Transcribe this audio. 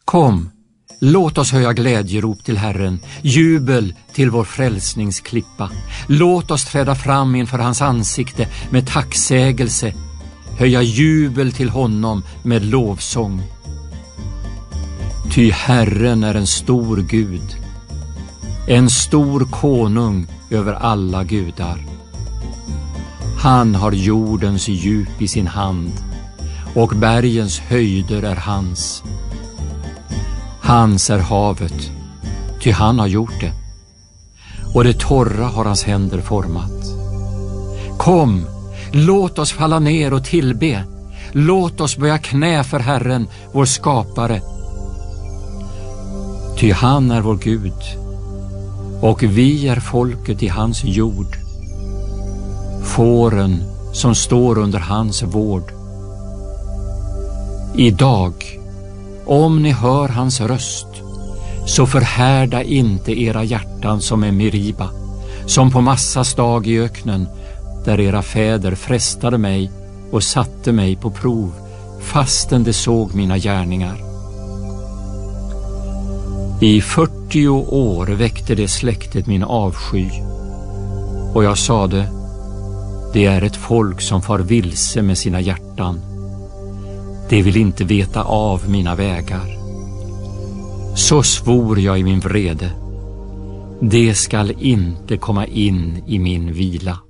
Kom, låt oss höja glädjerop till Herren, jubel till vår frälsningsklippa. Låt oss träda fram inför hans ansikte med tacksägelse, höja jubel till honom med lovsång. Ty Herren är en stor Gud, en stor konung över alla gudar. Han har jordens djup i sin hand, och bergens höjder är hans. Hans är havet, ty han har gjort det, och det torra har hans händer format. Kom, låt oss falla ner och tillbe. Låt oss böja knä för Herren, vår skapare. Ty han är vår Gud, och vi är folket i hans jord, fåren som står under hans vård. Idag, om ni hör hans röst, så förhärda inte era hjärtan som en Meriba, som på Massas dag i öknen, där era fäder frestade mig och satte mig på prov, fastän de såg mina gärningar. I 40 år väckte det släktet min avsky, och jag sade, det är ett folk som far vilse med sina hjärtan. De vill inte veta av mina vägar. Så svor jag i min vrede, det skall inte komma in i min vila.